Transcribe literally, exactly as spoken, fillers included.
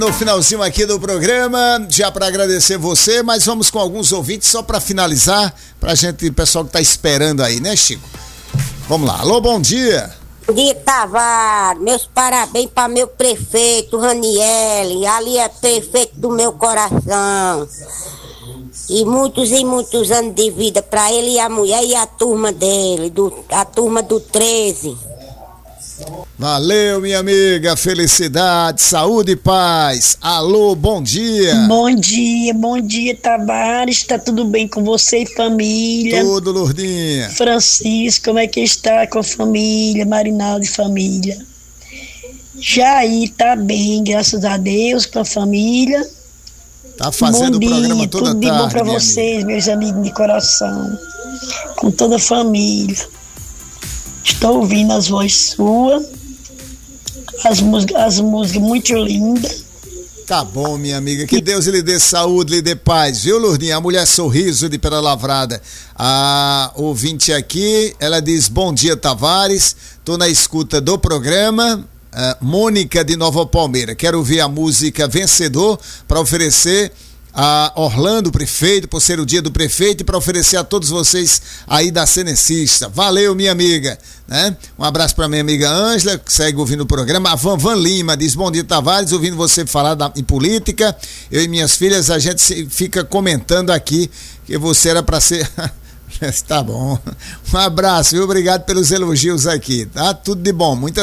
No finalzinho aqui do programa, já para agradecer você, mas vamos com alguns ouvintes só para finalizar, pra gente, o pessoal que tá esperando aí, né, Chico? Vamos lá. Alô, bom dia. Bom dia, Tavares. Meus parabéns para meu prefeito, Raniel. Ali é prefeito do meu coração. E muitos e muitos anos de vida para ele e a mulher e a turma dele, do, a turma do treze. Valeu, minha amiga, felicidade, saúde e paz. Alô, bom dia. Bom dia, bom dia, Tavares. Tá tudo bem com você e família? Tudo, Lourdinha. Francisco, como é que está com a família? Marinaldo e família. Jair tá bem, graças a Deus, com a família. Tá fazendo bom o programa dia, toda tudo de tarde, bom pra vocês, amiga. meus amigos de coração. Com toda a família. Estou ouvindo as vozes suas, as músicas, as músicas muito lindas. Tá bom, minha amiga, que Deus lhe dê saúde, lhe dê paz, viu, Lourdinha? A mulher sorriso de Pedra Lavrada. A ouvinte aqui, ela diz, bom dia, Tavares, tô na escuta do programa. Uh, Mônica de Nova Palmeira, quero ouvir a música Vencedor para oferecer a Orlando, prefeito, por ser o dia do prefeito, e para oferecer a todos vocês aí da Cenecista. Valeu, minha amiga, né? Um abraço para minha amiga Ângela, que segue ouvindo o programa. A Van Van Lima diz, bom dia, Tavares, ouvindo você falar da, em política, eu e minhas filhas, a gente se, fica comentando aqui que você era para ser... Tá bom, um abraço, viu? Obrigado pelos elogios aqui, tá? Tudo de bom, muita